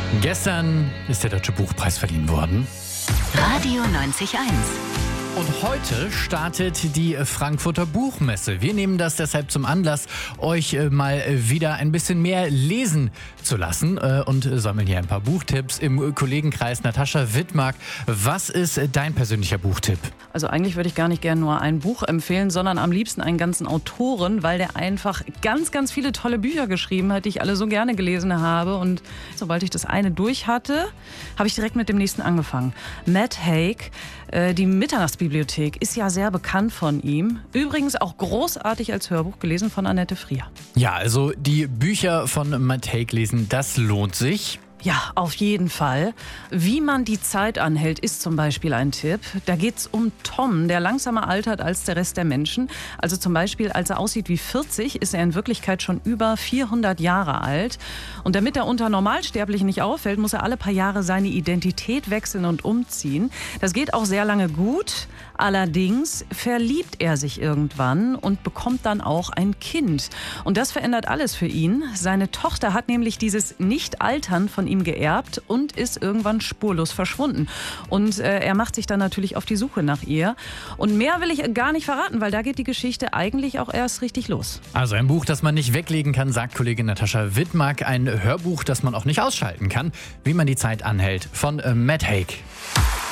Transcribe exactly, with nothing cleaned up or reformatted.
Gestern ist der Deutsche Buchpreis verliehen worden. Radio neunzig Komma eins. Und heute startet die Frankfurter Buchmesse. Wir nehmen das deshalb zum Anlass, euch mal wieder ein bisschen mehr lesen zu lassen und sammeln hier ein paar Buchtipps im Kollegenkreis. Natascha Wittmark, was ist dein persönlicher Buchtipp? Also eigentlich würde ich gar nicht gerne nur ein Buch empfehlen, sondern am liebsten einen ganzen Autoren, weil der einfach ganz, ganz viele tolle Bücher geschrieben hat, die ich alle so gerne gelesen habe. Und sobald ich das eine durch hatte, habe ich direkt mit dem nächsten angefangen. Matt Haig, äh, die Mitternachtsbibliothek, ist ja sehr bekannt von ihm. Übrigens auch großartig als Hörbuch, gelesen von Annette Frier. Ja, also die Bücher von Matt Haig lesen, das lohnt sich. Ja, auf jeden Fall. Wie man die Zeit anhält, ist zum Beispiel ein Tipp. Da geht's um Tom, der langsamer altert als der Rest der Menschen. Also zum Beispiel, als er aussieht wie vierzig, ist er in Wirklichkeit schon über vierhundert Jahre alt. Und damit er unter Normalsterblichen nicht auffällt, muss er alle paar Jahre seine Identität wechseln und umziehen. Das geht auch sehr lange gut. Allerdings verliebt er sich irgendwann und bekommt dann auch ein Kind. Und das verändert alles für ihn. Seine Tochter hat nämlich dieses Nicht-Altern von ihm geerbt und ist irgendwann spurlos verschwunden. Und äh, er macht sich dann natürlich auf die Suche nach ihr. Und mehr will ich gar nicht verraten, weil da geht die Geschichte eigentlich auch erst richtig los. Also ein Buch, das man nicht weglegen kann, sagt Kollegin Natascha Wittmark. Ein Hörbuch, das man auch nicht ausschalten kann. Wie man die Zeit anhält, von äh, Matt Haig.